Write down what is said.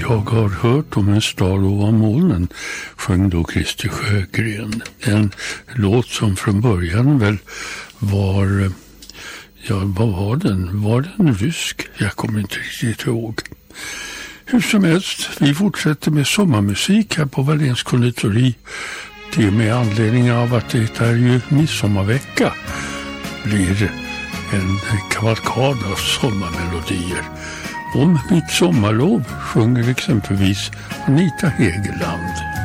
Jag har hört om en stad ovan molnen, sjöng då Christer Sjögren. En låt som från början väl var, ja vad var den? Var den rysk? Jag kommer inte riktigt ihåg. Hur som helst, vi fortsätter med sommarmusik här på Wahléns konditori. Det med anledning av att det är ju midsommarvecka blir en kavalkad av sommarmelodier. Om mitt sommarlov sjunger exempelvis Anita Hegeland.